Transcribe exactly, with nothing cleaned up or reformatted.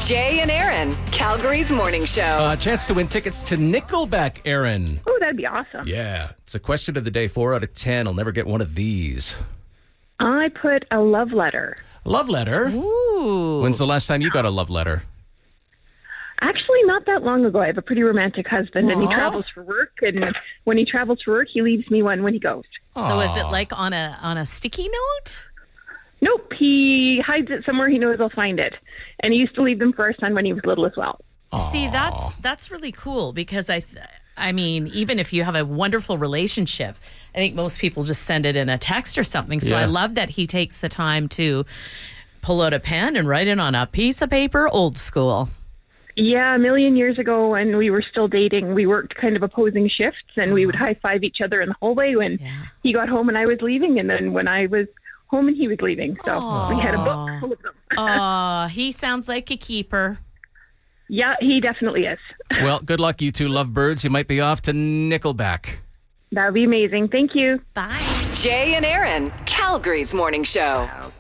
Jay and Aaron, Calgary's morning show. A uh, chance to win tickets to Nickelback, Aaron. Oh, that'd be awesome. Yeah. It's a question of the day. Four out of ten. I'll never get one of these. I put a love letter. Love letter? Ooh. When's the last time you got a love letter? Actually, not that long ago. I have a pretty romantic husband, and he Aw. travels for work. And when he travels for work, he leaves me one when he goes. So is it Aw. like on a on a sticky note? Nope, he hides it somewhere he knows I'll find it. And he used to leave them for our son when he was little as well. See, that's that's really cool because I, th- I mean, even if you have a wonderful relationship, I think most people just send it in a text or something. So Yeah. I love that he takes the time to pull out a pen and write it on a piece of paper, old school. Yeah, a million years ago when we were still dating, we worked kind of opposing shifts, and we would high-five each other in the hallway when Yeah. he got home and I was leaving, and then when I was home and he was leaving. So Aw. we had a book full of them. Oh, he sounds like a keeper. Yeah, he definitely is. Well, good luck, you two lovebirds. You might be off to Nickelback. That would be amazing. Thank you. Bye. Jay and Aaron, Calgary's morning show.